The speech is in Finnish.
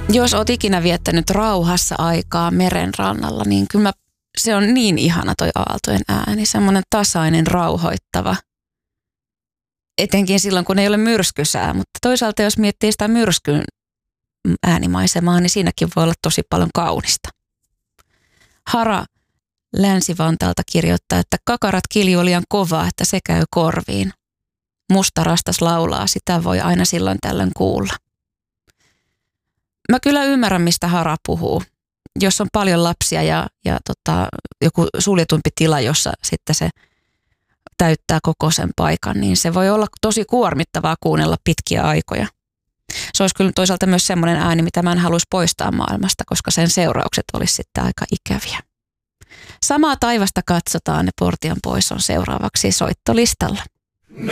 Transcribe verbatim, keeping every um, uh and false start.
Jos oot ikinä viettänyt rauhassa aikaa meren rannalla, niin kyllä mä, se on niin ihana toi aaltojen ääni. Semmoinen tasainen, rauhoittava. Etenkin silloin, kun ei ole myrskysää. Mutta toisaalta, jos miettii sitä myrskyn äänimaisemaa, niin siinäkin voi olla tosi paljon kaunista. Hara Länsi-Vantaalta kirjoittaa, että kakarat kiljuu liian kovaa, että se käy korviin. Musta rastas laulaa, sitä voi aina silloin tällöin kuulla. Mä kyllä ymmärrän, mistä Hara puhuu. Jos on paljon lapsia ja, ja tota, joku suljetumpi tila, jossa sitten se täyttää koko sen paikan, niin se voi olla tosi kuormittavaa kuunnella pitkiä aikoja. Se olisi kyllä toisaalta myös semmoinen ääni, mitä mä en haluaisi poistaa maailmasta, koska sen seuraukset olisi sitten aika ikäviä. Samaa taivasta katsotaan ja Portion Boys on seuraavaksi soittolistalla.